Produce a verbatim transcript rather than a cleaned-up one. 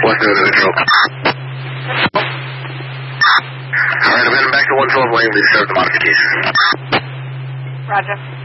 one zero zero. Alright, I'm heading back to one twelve lane. Please start the modification. Roger.